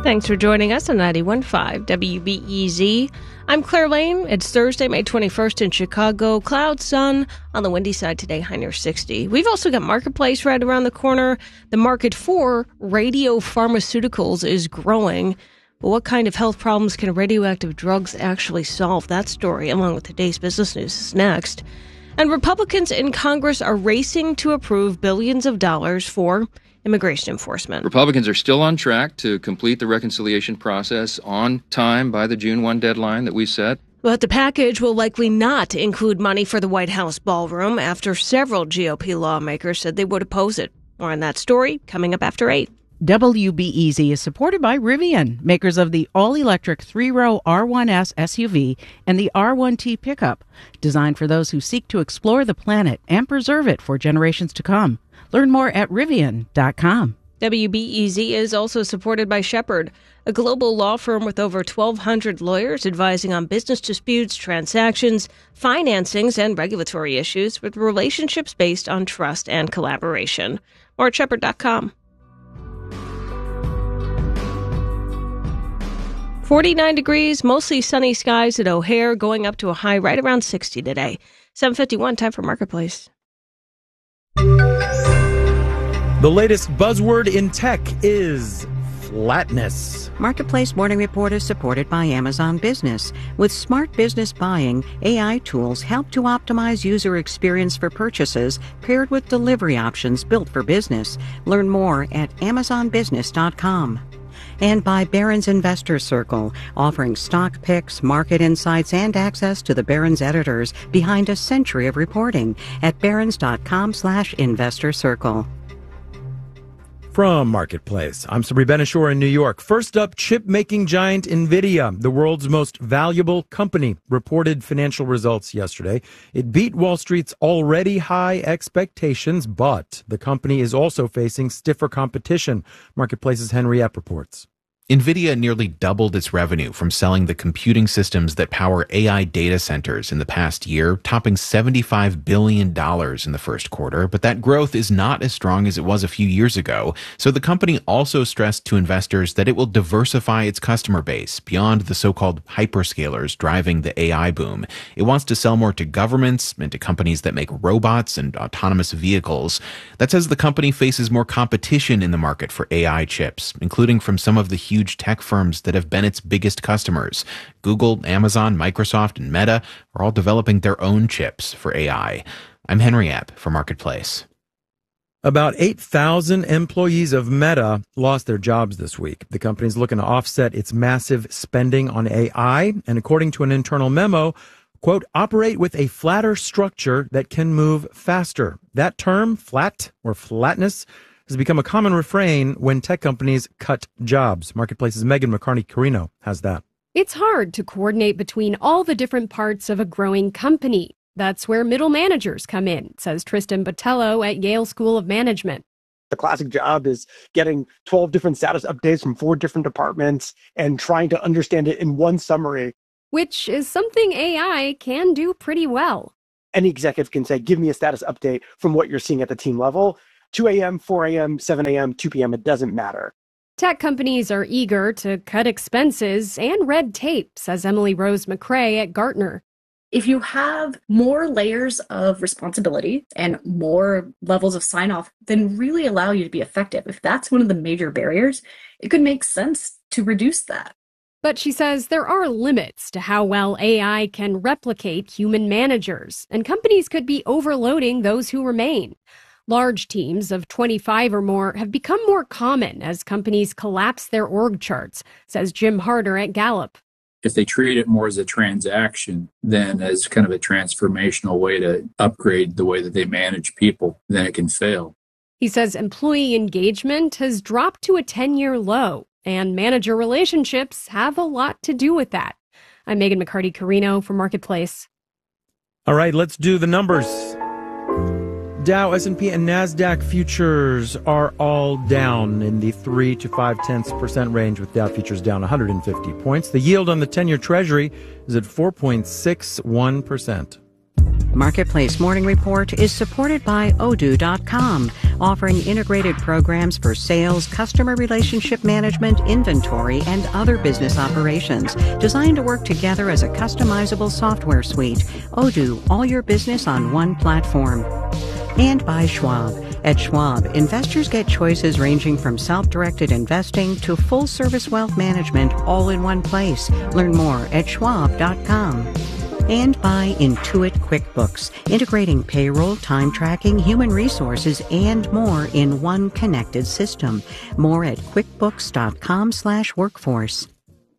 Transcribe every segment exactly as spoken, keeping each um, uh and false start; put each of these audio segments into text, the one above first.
Thanks for joining us on ninety-one point five W B E Z. I'm Claire Lane. It's Thursday, May twenty-first in Chicago. Cloud, sun. On the windy side today, high near sixty. We've also got Marketplace right around the corner. The market for radiopharmaceuticals is growing. But what kind of health problems can radioactive drugs actually solve? That story, along with today's business news, is next. And Republicans in Congress are racing to approve billions of dollars for immigration enforcement. Republicans are still on track to complete the reconciliation process on time by the June first deadline that we set. But the package will likely not include money for the White House ballroom after several G O P lawmakers said they would oppose it. More on that story coming up after eight. W B E Z is supported by Rivian, makers of the all-electric three-row R one S S U V and the R one T pickup, designed for those who seek to explore the planet and preserve it for generations to come. Learn more at Rivian dot com. W B E Z is also supported by Shepherd, a global law firm with over twelve hundred lawyers advising on business disputes, transactions, financings, and regulatory issues with relationships based on trust and collaboration. More at Shepherd dot com. forty-nine degrees, mostly sunny skies at O'Hare, going up to a high right around sixty today. seven fifty-one, time for Marketplace. The latest buzzword in tech is flatness. Marketplace Morning Report is supported by Amazon Business. With smart business buying, A I tools help to optimize user experience for purchases paired with delivery options built for business. Learn more at Amazon Business dot com. And by Barron's Investor Circle, offering stock picks, market insights, and access to the Barron's editors behind a century of reporting at Barron's dot com slash investor circle. From Marketplace, I'm Sabri Ben-Achour in New York. First up, chip-making giant NVIDIA, the world's most valuable company, reported financial results yesterday. It beat Wall Street's already high expectations, but the company is also facing stiffer competition. Marketplace's Henry Epp reports. NVIDIA nearly doubled its revenue from selling the computing systems that power A I data centers in the past year, topping seventy-five billion dollars in the first quarter. But that growth is not as strong as it was a few years ago. So the company also stressed to investors that it will diversify its customer base beyond the so-called hyperscalers driving the A I boom. It wants to sell more to governments and to companies that make robots and autonomous vehicles. That says the company faces more competition in the market for A I chips, including from some of the huge huge tech firms that have been its biggest customers. Google, Amazon, Microsoft, and Meta are all developing their own chips for A I. I'm Henry Epp for Marketplace. About eight thousand employees of Meta lost their jobs this week. The company is looking to offset its massive spending on A I, and according to an internal memo, quote, operate with a flatter structure that can move faster. That term, flat or flatness, has become a common refrain when tech companies cut jobs. Marketplace's Megan McCarney-Carino has that. It's hard to coordinate between all the different parts of a growing company. That's where middle managers come in, says Tristan Botello at Yale School of Management. The classic job is getting twelve different status updates from four different departments and trying to understand it in one summary. Which is something A I can do pretty well. Any executive can say, give me a status update from what you're seeing at the team level. two a.m., four a.m., seven a.m., two p.m., it doesn't matter. Tech companies are eager to cut expenses and red tape, says Emily Rose McCrae at Gartner. If you have more layers of responsibility and more levels of sign-off, then really allow you to be effective. If that's one of the major barriers, it could make sense to reduce that. But she says there are limits to how well A I can replicate human managers, and companies could be overloading those who remain. Large teams of twenty-five or more have become more common as companies collapse their org charts, says Jim Harder at Gallup. If they treat it more as a transaction than as kind of a transformational way to upgrade the way that they manage people, then it can fail. He says employee engagement has dropped to a ten-year low, and manager relationships have a lot to do with that. I'm Megan McCarty-Carino for Marketplace. All right, let's do the numbers. Dow, S and P, and NASDAQ futures are all down in the three to five tenths percent range, with Dow futures down one hundred fifty points. The yield on the ten-year Treasury is at four point six one percent. Marketplace Morning Report is supported by Odoo dot com, offering integrated programs for sales, customer relationship management, inventory, and other business operations, designed to work together as a customizable software suite. Odoo, all your business on one platform. And by Schwab. At Schwab, investors get choices ranging from self-directed investing to full-service wealth management all in one place. Learn more at schwab dot com. And by Intuit QuickBooks, integrating payroll, time tracking, human resources, and more in one connected system. More at quickbooks dot com slash workforce.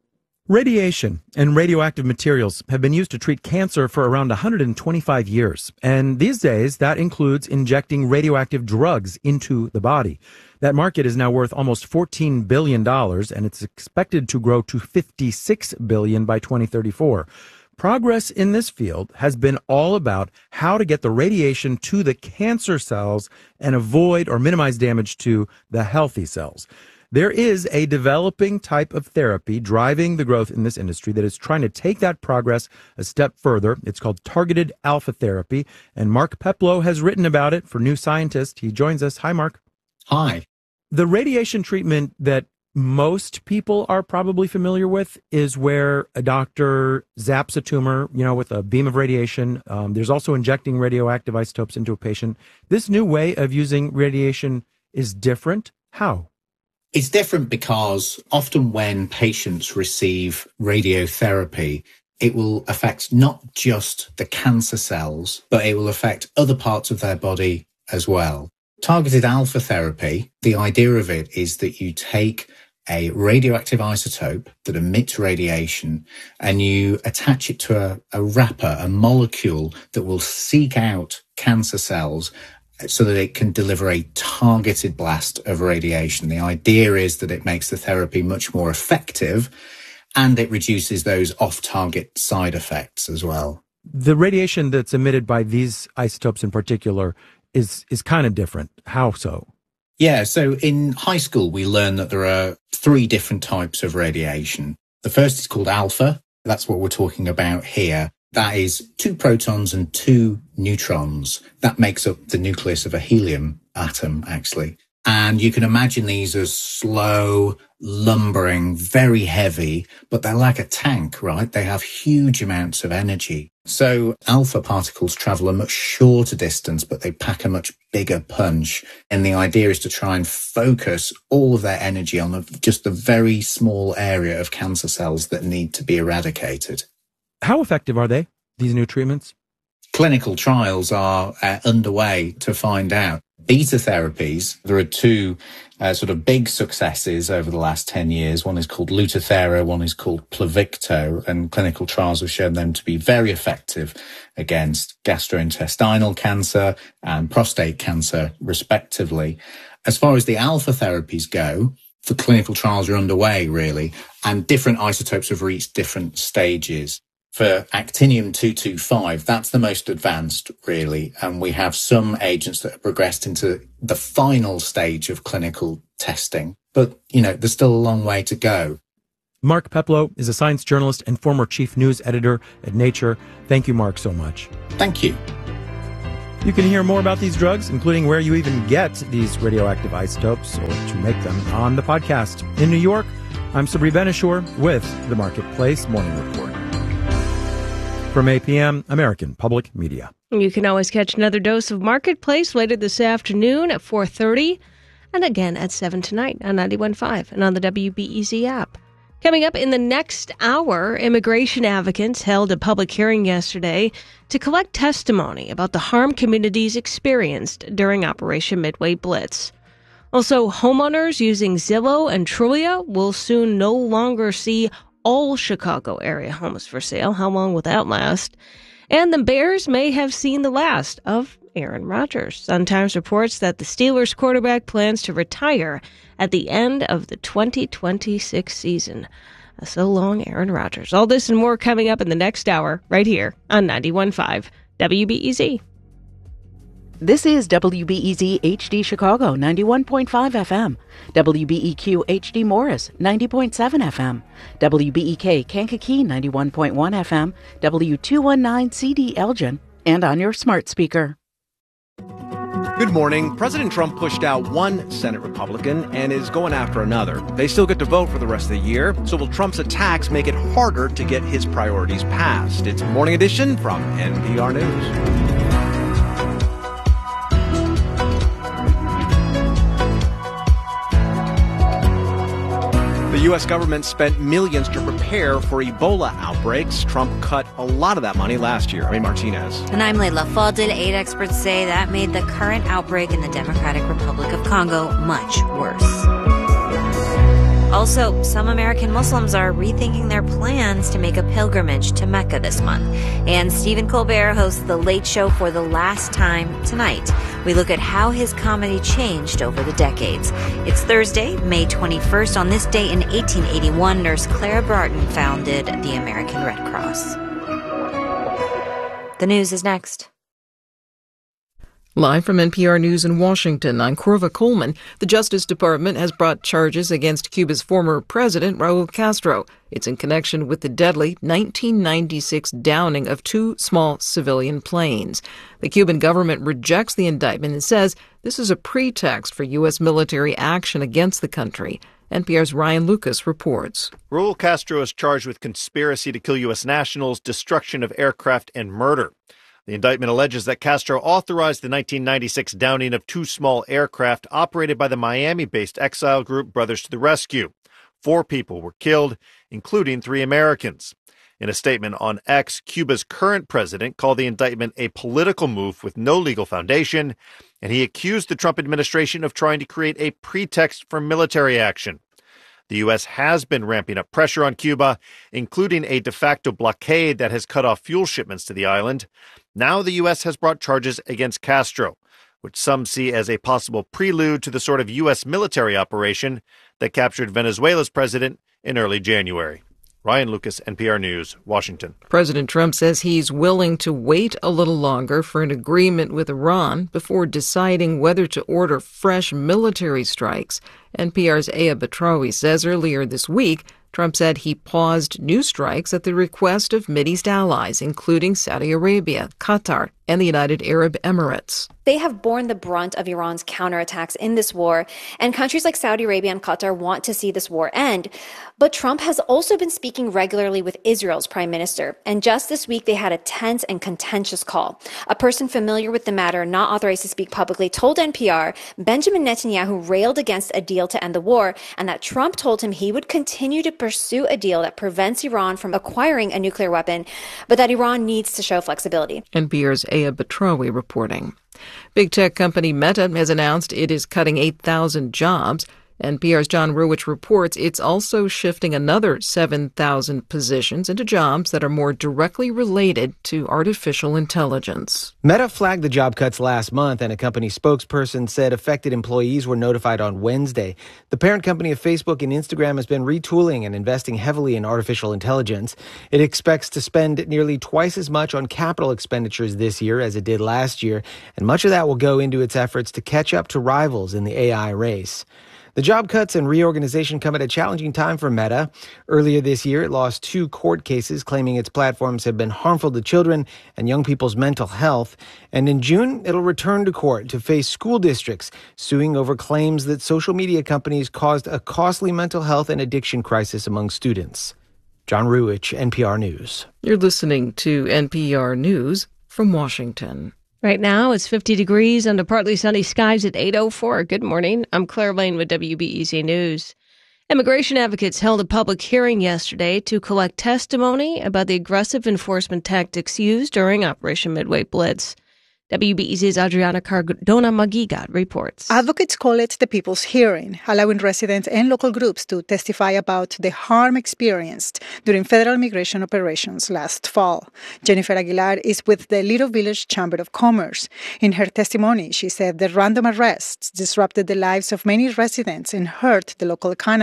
Radiation and radioactive materials have been used to treat cancer for around one hundred twenty-five years. And these days, that includes injecting radioactive drugs into the body. That market is now worth almost fourteen billion dollars, and it's expected to grow to fifty-six billion dollars by twenty thirty-four. Progress in this field has been all about how to get the radiation to the cancer cells and avoid or minimize damage to the healthy cells. There is a developing type of therapy driving the growth in this industry that is trying to take that progress a step further. It's called targeted alpha therapy, and Mark Peplow has written about it for New Scientist. He joins us. Hi, Mark. Hi. The radiation treatment that most people are probably familiar with is where a doctor zaps a tumor, you know, with a beam of radiation. Um, there's also injecting radioactive isotopes into a patient. This new way of using radiation is different. How? It's different because often when patients receive radiotherapy, it will affect not just the cancer cells, but it will affect other parts of their body as well. Targeted alpha therapy, the idea of it is that you take a radioactive isotope that emits radiation and you attach it to a, a wrapper, a molecule that will seek out cancer cells so that it can deliver a targeted blast of radiation. The idea is that it makes the therapy much more effective and it reduces those off-target side effects as well. The radiation that's emitted by these isotopes in particular is, is kind of different. How so? Yeah, so in high school, we learn that there are three different types of radiation. The first is called alpha. That's what we're talking about here. That is two protons and two neutrons. That makes up the nucleus of a helium atom, actually. And you can imagine these as slow, lumbering, very heavy, but they're like a tank, right? They have huge amounts of energy. So alpha particles travel a much shorter distance, but they pack a much bigger punch. And the idea is to try and focus all of their energy on just the very small area of cancer cells that need to be eradicated. How effective are they, these new treatments? Clinical trials are uh, underway to find out. Beta therapies, there are two uh, sort of big successes over the last ten years. One is called Lutathera, one is called Pluvicto, and clinical trials have shown them to be very effective against gastrointestinal cancer and prostate cancer, respectively. As far as the alpha therapies go, the clinical trials are underway, really, and different isotopes have reached different stages. For actinium two twenty-five, that's the most advanced, really, and we have some agents that have progressed into the final stage of clinical testing. But, you know, there's still a long way to go. Mark Peplow is a science journalist and former chief news editor at Nature. Thank you, Mark, so much. Thank you. You can hear more about these drugs, including where you even get these radioactive isotopes or to make them, on the podcast. In New York, I'm Sabri Ben-Achour with the Marketplace Morning Report. From A P M, American Public Media. You can always catch another dose of Marketplace later this afternoon at four thirty and again at seven tonight on ninety-one point five and on the W B E Z app. Coming up in the next hour, immigration advocates held a public hearing yesterday to collect testimony about the harm communities experienced during Operation Midway Blitz. Also, homeowners using Zillow and Trulia will soon no longer see all Chicago area homes for sale. How long will that last? And the Bears may have seen the last of Aaron Rodgers. Sun-Times reports that the Steelers quarterback plans to retire at the end of the twenty twenty-six season. So long, Aaron Rodgers. All this and more coming up in the next hour right here on ninety-one point five W B E Z. This is W B E Z H D Chicago, ninety-one point five F M. W B E Q H D Morris, ninety point seven F M. W B E K Kankakee, ninety-one point one F M. W two nineteen C D Elgin, and on your smart speaker. Good morning. President Trump pushed out one Senate Republican and is going after another. They still get to vote for the rest of the year, so will Trump's attacks make it harder to get his priorities passed? It's Morning Edition from N P R News. The U S government spent millions to prepare for Ebola outbreaks. Trump cut a lot of that money last year. I mean, Martinez. And I'm Leila Fadel. Aid experts say that made the current outbreak in the Democratic Republic of Congo much worse. Also, some American Muslims are rethinking their plans to make a pilgrimage to Mecca this month. And Stephen Colbert hosts The Late Show for the last time tonight. We look at how his comedy changed over the decades. It's Thursday, May twenty-first. On this day in eighteen eighty-one, Nurse Clara Barton founded the American Red Cross. The news is next. Live from N P R News in Washington, I'm Corva Coleman. The Justice Department has brought charges against Cuba's former president, Raul Castro. It's in connection with the deadly nineteen ninety-six downing of two small civilian planes. The Cuban government rejects the indictment and says this is a pretext for U S military action against the country. N P R's Ryan Lucas reports. Raul Castro is charged with conspiracy to kill U S nationals, destruction of aircraft, and murder. The indictment alleges that Castro authorized the nineteen ninety-six downing of two small aircraft operated by the Miami-based exile group Brothers to the Rescue. Four people were killed, including three Americans. In a statement on X, Cuba's current president called the indictment a political move with no legal foundation, and he accused the Trump administration of trying to create a pretext for military action. The U S has been ramping up pressure on Cuba, including a de facto blockade that has cut off fuel shipments to the island. Now the U S has brought charges against Castro, which some see as a possible prelude to the sort of U S military operation that captured Venezuela's president in early January. Ryan Lucas, N P R News, Washington. President Trump says he's willing to wait a little longer for an agreement with Iran before deciding whether to order fresh military strikes. N P R's Aya Batrawi says earlier this week, Trump said he paused new strikes at the request of Mideast allies, including Saudi Arabia, Qatar, and the United Arab Emirates. They have borne the brunt of Iran's counterattacks in this war, and countries like Saudi Arabia and Qatar want to see this war end. But Trump has also been speaking regularly with Israel's prime minister, and just this week they had a tense and contentious call. A person familiar with the matter, not authorized to speak publicly, told N P R Benjamin Netanyahu railed against a deal to end the war, and that Trump told him he would continue to pursue a deal that prevents Iran from acquiring a nuclear weapon, but that Iran needs to show flexibility. N P R's Aya Batrawi reporting. Big tech company Meta has announced it is cutting eight thousand jobs. N P R's John Ruwitch reports it's also shifting another seven thousand positions into jobs that are more directly related to artificial intelligence. Meta flagged the job cuts last month, and a company spokesperson said affected employees were notified on Wednesday. The parent company of Facebook and Instagram has been retooling and investing heavily in artificial intelligence. It expects to spend nearly twice as much on capital expenditures this year as it did last year, and much of that will go into its efforts to catch up to rivals in the A I race. The job cuts and reorganization come at a challenging time for Meta. Earlier this year, it lost two court cases claiming its platforms have been harmful to children and young people's mental health. And in June, it'll return to court to face school districts suing over claims that social media companies caused a costly mental health and addiction crisis among students. John Ruwitch, N P R News. You're listening to N P R News from Washington. Right now, it's fifty degrees under partly sunny skies at eight oh four. Good morning. I'm Claire Lane with W B E Z News. Immigration advocates held a public hearing yesterday to collect testimony about the aggressive enforcement tactics used during Operation Midway Blitz. W B E Z's Adriana Cardona-Maguiga reports. Advocates call it the People's Hearing, allowing residents and local groups to testify about the harm experienced during federal immigration operations last fall. Jennifer Aguilar is with the Little Village Chamber of Commerce. In her testimony, she said the random arrests disrupted the lives of many residents and hurt the local economy.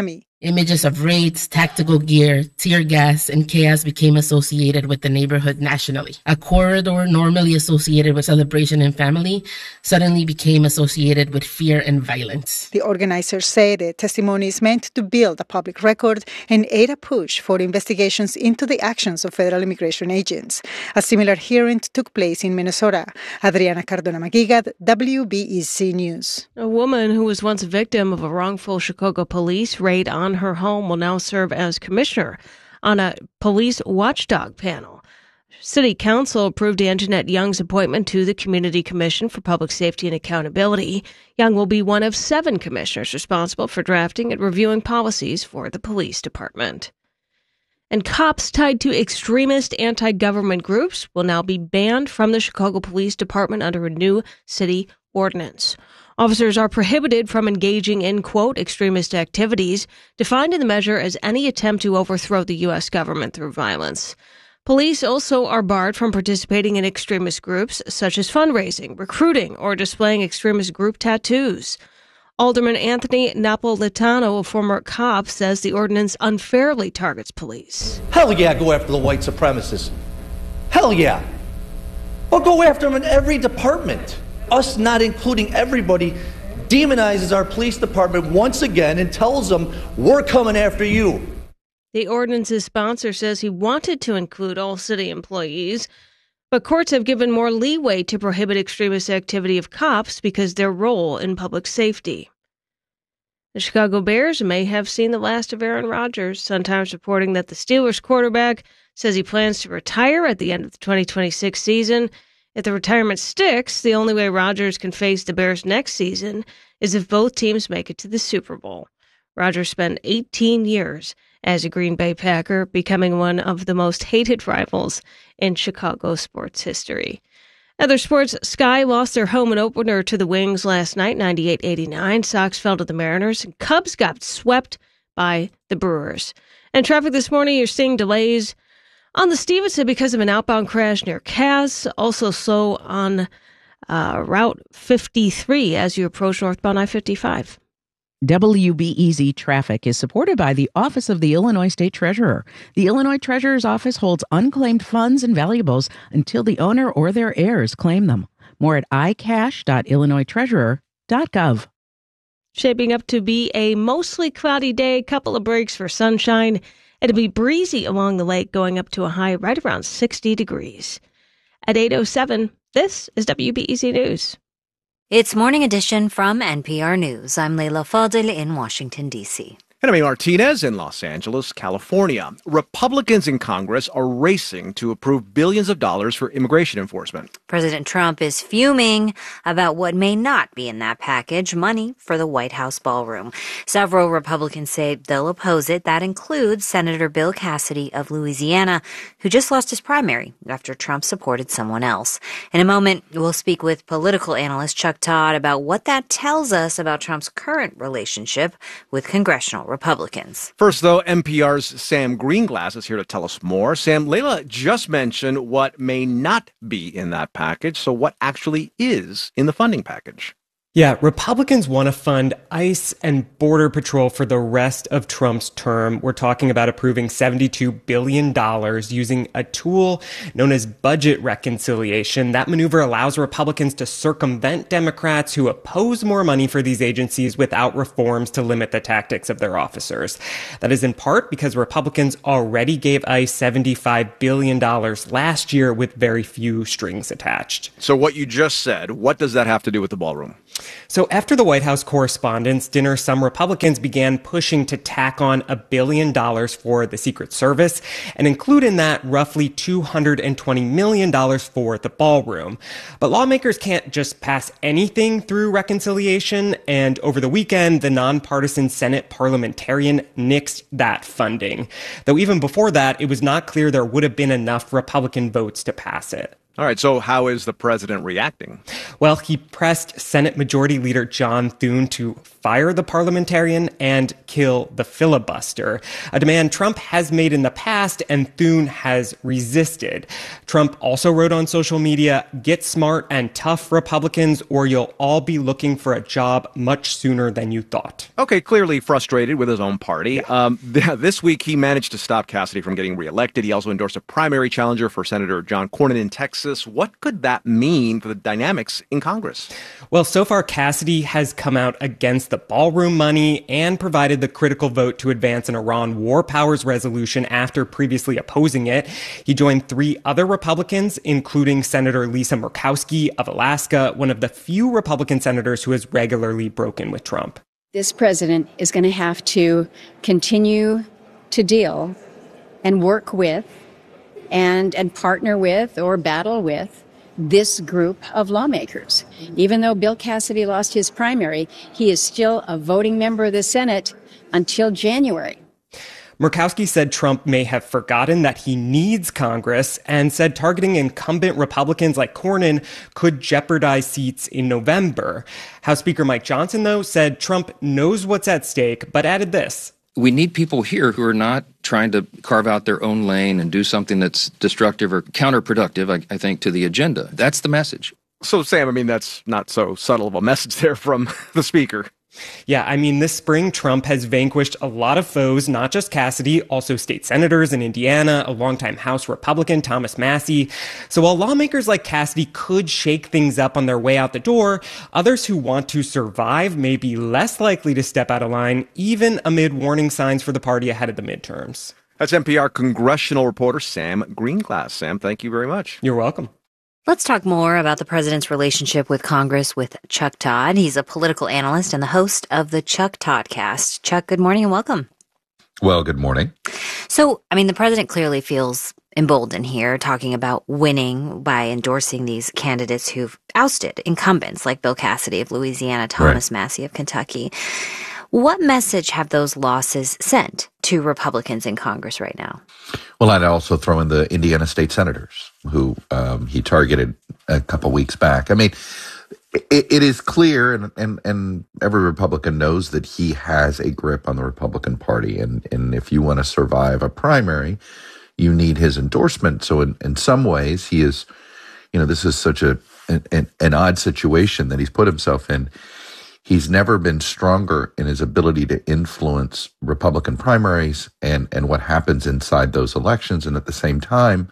Images of raids, tactical gear, tear gas, and chaos became associated with the neighborhood nationally. A corridor normally associated with celebration and family suddenly became associated with fear and violence. The organizers say the testimony is meant to build a public record and aid a push for investigations into the actions of federal immigration agents. A similar hearing took place in Minnesota. Adriana Cardona-Maguigad, W B E Z News. A woman who was once a victim of a wrongful Chicago police raid on her home will now serve as commissioner on a police watchdog panel. City Council approved Anjanette Young's appointment to the Community Commission for Public Safety and Accountability. Young will be one of seven commissioners responsible for drafting and reviewing policies for the police department. And cops tied to extremist anti-government groups will now be banned from the Chicago Police Department under a new city ordinance. Officers are prohibited from engaging in, quote, extremist activities, defined in the measure as any attempt to overthrow the U S government through violence. Police also are barred from participating in extremist groups, such as fundraising, recruiting, or displaying extremist group tattoos. Alderman Anthony Napolitano, a former cop, says the ordinance unfairly targets police. Hell yeah, go after the white supremacists. Hell yeah. Or go after them in every department. Us not including everybody demonizes our police department once again and tells them, we're coming after you. The ordinance's sponsor says he wanted to include all city employees, but courts have given more leeway to prohibit extremist activity of cops because of their role in public safety. The Chicago Bears may have seen the last of Aaron Rodgers, Sun-Times reporting that the Steelers quarterback says he plans to retire at the end of the twenty twenty-six season. If the retirement sticks, the only way Rodgers can face the Bears next season is if both teams make it to the Super Bowl. Rodgers spent eighteen years as a Green Bay Packer, becoming one of the most hated rivals in Chicago sports history. Other sports, Sky lost their home and opener to the Wings last night, ninety-eight eighty-nine. Sox fell to the Mariners, and Cubs got swept by the Brewers. And traffic this morning, you're seeing delays on the Stevenson because of an outbound crash near Cass. Also slow on uh, Route fifty-three as you approach northbound I fifty-five. W B E Z Traffic is supported by the Office of the Illinois State Treasurer. The Illinois Treasurer's Office holds unclaimed funds and valuables until the owner or their heirs claim them. More at i cash dot illinois treasurer dot gov. Shaping up to be a mostly cloudy day, couple of breaks for sunshine. It'll be breezy along the lake, going up to a high right around sixty degrees. At eight oh seven, this is W B E Z News. It's Morning Edition from N P R News. I'm Leila Fadel in Washington, D C And I'm Martinez in Los Angeles, California. Republicans in Congress are racing to approve billions of dollars for immigration enforcement. President Trump is fuming about what may not be in that package, money for the White House ballroom. Several Republicans say they'll oppose it. That includes Senator Bill Cassidy of Louisiana, who just lost his primary after Trump supported someone else. In a moment, we'll speak with political analyst Chuck Todd about what that tells us about Trump's current relationship with congressional Republicans. First, though, N P R's Sam Greenglass is here to tell us more. Sam, Leila just mentioned what may not be in that package. So what actually is in the funding package? Yeah, Republicans want to fund ICE and Border Patrol for the rest of Trump's term. We're talking about approving seventy-two billion dollars using a tool known as budget reconciliation. That maneuver allows Republicans to circumvent Democrats who oppose more money for these agencies without reforms to limit the tactics of their officers. That is in part because Republicans already gave ICE seventy-five billion dollars last year with very few strings attached. So what you just said, what does that have to do with the ballroom? So after the White House Correspondents' Dinner, some Republicans began pushing to tack on a billion dollars for the Secret Service and include in that roughly two hundred twenty million dollars for the ballroom. But lawmakers can't just pass anything through reconciliation, and over the weekend, the nonpartisan Senate parliamentarian nixed that funding. Though even before that, it was not clear there would have been enough Republican votes to pass it. All right, so how is the president reacting? Well, he pressed Senate Majority Leader John Thune to fire the parliamentarian and kill the filibuster, a demand Trump has made in the past and Thune has resisted. Trump also wrote on social media, "Get smart and tough, Republicans, or you'll all be looking for a job much sooner than you thought." Okay, clearly frustrated with his own party. Yeah. Um, th- this week, he managed to stop Cassidy from getting reelected. He also endorsed a primary challenger for Senator John Cornyn in Texas. What could that mean for the dynamics in Congress? Well, so far, Cassidy has come out against the ballroom money and provided the critical vote to advance an Iran war powers resolution after previously opposing it. He joined three other Republicans, including Senator Lisa Murkowski of Alaska, one of the few Republican senators who has regularly broken with Trump. This president is going to have to continue to deal and work with and and partner with or battle with this group of lawmakers. Even though Bill Cassidy lost his primary, he is still a voting member of the Senate until January. Murkowski said Trump may have forgotten that he needs Congress and said targeting incumbent Republicans like Cornyn could jeopardize seats in November. House Speaker Mike Johnson, though, said Trump knows what's at stake, but added this. We need people here who are not trying to carve out their own lane and do something that's destructive or counterproductive, I, I think, to the agenda. That's the message. So, Sam, I mean, that's not so subtle of a message there from the speaker. Yeah, I mean, this spring, Trump has vanquished a lot of foes, not just Cassidy, also state senators in Indiana, a longtime House Republican, Thomas Massie. So while lawmakers like Cassidy could shake things up on their way out the door, others who want to survive may be less likely to step out of line, even amid warning signs for the party ahead of the midterms. That's N P R congressional reporter Sam Greenglass. Sam, thank you very much. You're welcome. Let's talk more about the president's relationship with Congress with Chuck Todd. He's a political analyst and the host of the Chuck Toddcast. Chuck, good morning and welcome. Well, good morning. So, I mean, the president clearly feels emboldened here, talking about winning by endorsing these candidates who've ousted incumbents like Bill Cassidy of Louisiana, Thomas right. Massie of Kentucky. What message have those losses sent to Republicans in Congress right now? Well, I'd also throw in the Indiana state senators who um, he targeted a couple weeks back. I mean, it, it is clear, and, and, and every Republican knows that he has a grip on the Republican Party. And, and if you want to survive a primary, you need his endorsement. So in, in some ways, he is, you know, this is such a an, an odd situation that he's put himself in. He's never been stronger in his ability to influence Republican primaries and, and what happens inside those elections. And at the same time,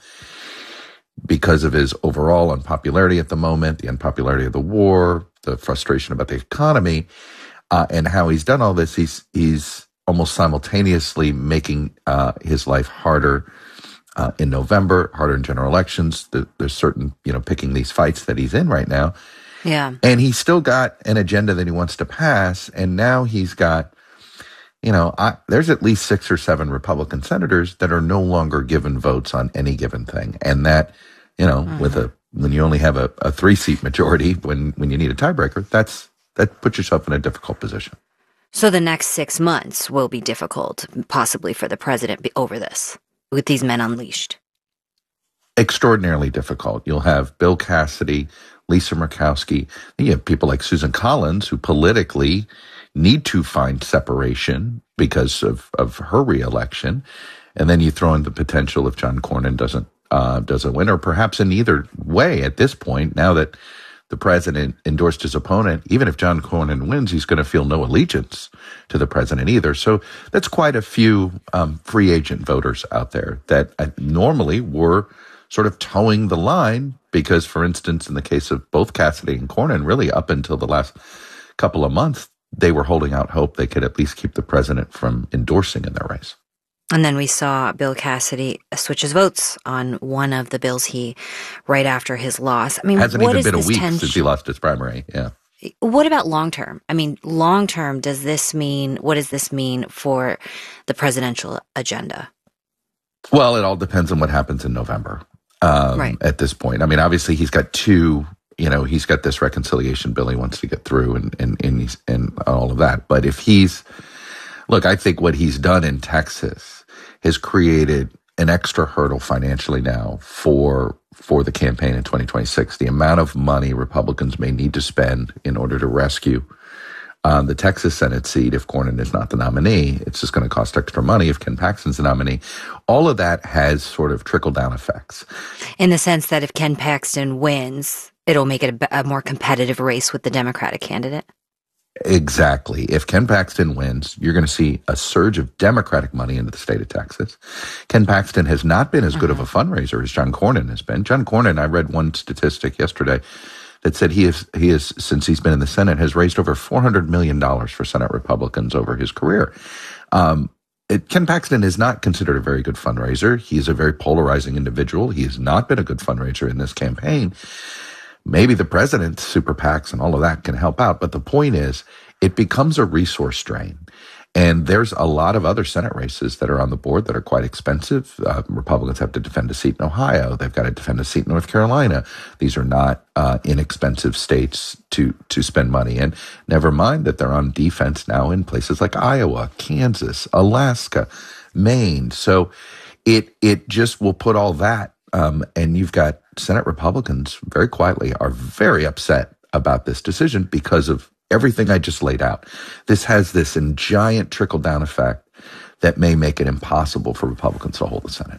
because of his overall unpopularity at the moment, the unpopularity of the war, the frustration about the economy, uh, and how he's done all this, he's he's almost simultaneously making uh, his life harder uh, in November, harder in general elections. There's certain, you know, picking these fights that he's in right now. Yeah. And he's still got an agenda that he wants to pass. And now he's got, you know, I, there's at least six or seven Republican senators that are no longer given votes on any given thing. And that, you know, mm-hmm. with a, when you only have a, a three seat majority, when, when you need a tiebreaker, that's, that puts yourself in a difficult position. So the next six months will be difficult, possibly for the president over this, with these men unleashed. Extraordinarily difficult. You'll have Bill Cassidy, Lisa Murkowski. You have people like Susan Collins, who politically need to find separation because of, of her reelection. And then you throw in the potential if John Cornyn doesn't uh, doesn't win, or perhaps in either way at this point, now that the president endorsed his opponent, even if John Cornyn wins, he's going to feel no allegiance to the president either. So that's quite a few um, free agent voters out there that uh, normally were sort of towing the line because, for instance, in the case of both Cassidy and Cornyn, really up until the last couple of months, they were holding out hope they could at least keep the president from endorsing in their race. And then we saw Bill Cassidy switch his votes on one of the bills he, right after his loss. I mean, hasn't what even is been a this week tension? since he lost his primary. Yeah. What about long term? I mean, long term, does this mean, what does this mean for the presidential agenda? Well, it all depends on what happens in November. Um, right. At this point, I mean, obviously he's got two, you know, he's got this reconciliation bill he wants to get through and, and, and, he's, and all of that. But if he's, look, I think what he's done in Texas has created an extra hurdle financially now for for the campaign in twenty twenty-six. The amount of money Republicans may need to spend in order to rescue um, the Texas Senate seat if Cornyn is not the nominee. It's just going to cost extra money if Ken Paxton's the nominee. All of that has sort of trickle-down effects. In the sense that if Ken Paxton wins, it'll make it a, a more competitive race with the Democratic candidate? Exactly. If Ken Paxton wins, you're going to see a surge of Democratic money into the state of Texas. Ken Paxton has not been as good uh-huh. of a fundraiser as John Cornyn has been. John Cornyn, I read one statistic yesterday that said he is, he is, since he's been in the Senate, has raised over four hundred million dollars for Senate Republicans over his career. Um, it, Ken Paxton is not considered a very good fundraiser. He is a very polarizing individual. He has not been a good fundraiser in this campaign. Maybe the president's super PACs and all of that can help out. But the point is, it becomes a resource drain. And there's a lot of other Senate races that are on the board that are quite expensive. Uh, Republicans have to defend a seat in Ohio. They've got to defend a seat in North Carolina. These are not uh, inexpensive states to, to spend money in. Never mind that they're on defense now in places like Iowa, Kansas, Alaska, Maine. So it it just will put all that. Um, and you've got Senate Republicans very quietly are very upset about this decision because of everything I just laid out. This has this giant trickle-down effect that may make it impossible for Republicans to hold the Senate.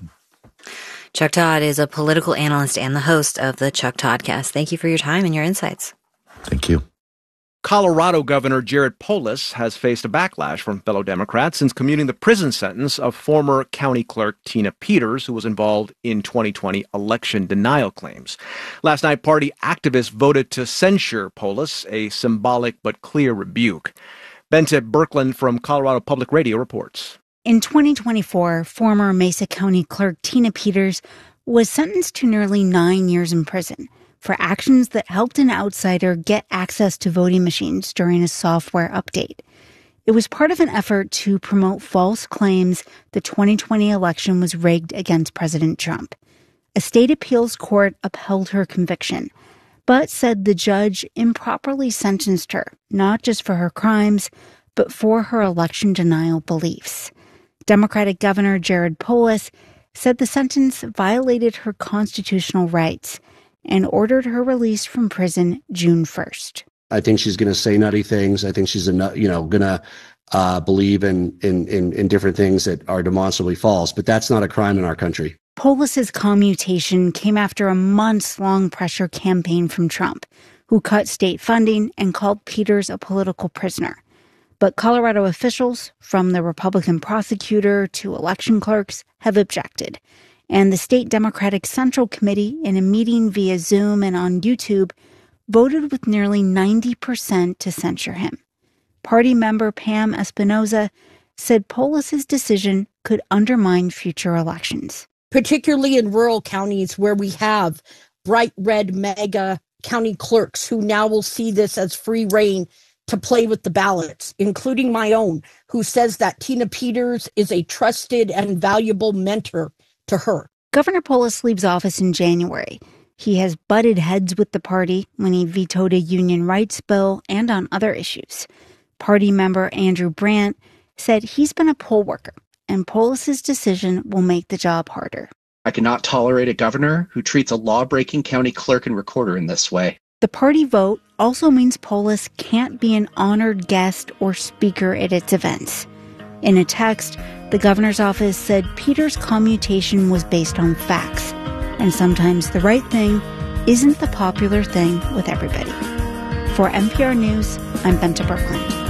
Chuck Todd is a political analyst and the host of the Chuck Toddcast. Thank you for your time and your insights. Thank you. Colorado Governor Jared Polis has faced a backlash from fellow Democrats since commuting the prison sentence of former county clerk Tina Peters, who was involved in twenty twenty election denial claims. Last night, party activists voted to censure Polis, a symbolic but clear rebuke. Bente Birkeland from Colorado Public Radio reports. In twenty twenty-four, former Mesa County clerk Tina Peters was sentenced to nearly nine years in prison for actions that helped an outsider get access to voting machines during a software update. It was part of an effort to promote false claims the twenty twenty election was rigged against President Trump. A state appeals court upheld her conviction, but said the judge improperly sentenced her, not just for her crimes, but for her election denial beliefs. Democratic Governor Jared Polis said the sentence violated her constitutional rights and ordered her release from prison June first. I think she's going to say nutty things. I think she's, you know, going to uh, believe in, in, in, in different things that are demonstrably false, but that's not a crime in our country. Polis's commutation came after a months-long pressure campaign from Trump, who cut state funding and called Peters a political prisoner. But Colorado officials, from the Republican prosecutor to election clerks, have objected. And the state Democratic Central Committee, in a meeting via Zoom and on YouTube, voted with nearly ninety percent to censure him. Party member Pam Espinoza said Polis's decision could undermine future elections. Particularly in rural counties where we have bright red mega county clerks who now will see this as free reign to play with the ballots, including my own, who says that Tina Peters is a trusted and valuable mentor to her. Governor Polis leaves office in January. He has butted heads with the party when he vetoed a union rights bill and on other issues. Party member Andrew Brandt said he's been a poll worker, and Polis's decision will make the job harder. I cannot tolerate a governor who treats a law-breaking county clerk and recorder in this way. The party vote also means Polis can't be an honored guest or speaker at its events. In a text, the governor's office said Peters' commutation was based on facts, and sometimes the right thing isn't the popular thing with everybody. For N P R News, I'm Bente Birkeland.